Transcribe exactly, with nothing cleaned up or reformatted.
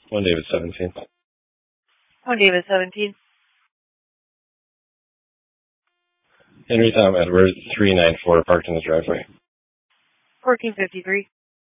One David seventeen. One David seventeen. Henry Tom Edwards, three nine four, parked in the driveway. fourteen fifty-three.